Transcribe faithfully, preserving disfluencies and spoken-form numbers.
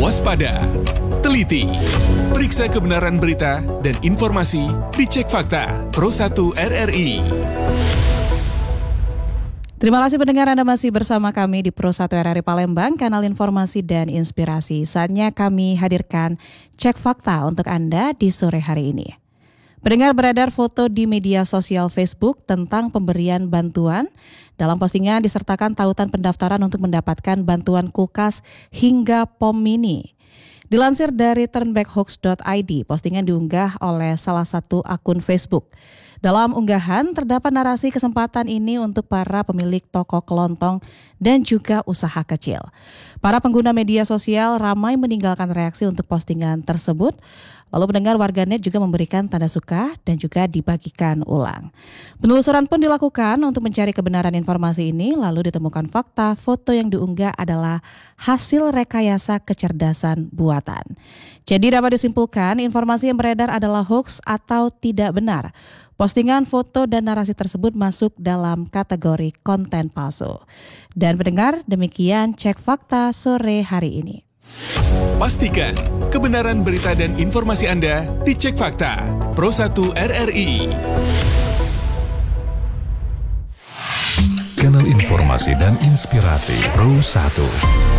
waspada, teliti, periksa kebenaran berita dan informasi di Cek Fakta Pro satu R R I. Terima kasih pendengar, Anda masih bersama kami di Pro satu R R I Palembang, kanal informasi dan inspirasi. Saatnya kami hadirkan Cek Fakta untuk Anda di sore hari ini. Pendengar, beredar foto di media sosial Facebook tentang pemberian bantuan. Dalam postingan disertakan tautan pendaftaran untuk mendapatkan bantuan kulkas hingga pom mini. Dilansir dari turnbackhoax dot I D, postingan diunggah oleh salah satu akun Facebook. Dalam unggahan terdapat narasi kesempatan ini untuk para pemilik toko kelontong dan juga usaha kecil. Para pengguna media sosial ramai meninggalkan reaksi untuk postingan tersebut. Lalu pendengar, warganet juga memberikan tanda suka dan juga dibagikan ulang. Penelusuran pun dilakukan untuk mencari kebenaran informasi ini, lalu ditemukan fakta foto yang diunggah adalah hasil rekayasa kecerdasan buatan. Jadi dapat disimpulkan informasi yang beredar adalah hoax atau tidak benar. Postingan foto dan narasi tersebut masuk dalam kategori konten palsu. Dan pendengar, demikian Cek Fakta sore hari ini. Pastikan kebenaran berita dan informasi Anda di Cek Fakta Pro satu R R I. Kanal informasi dan inspirasi Pro satu.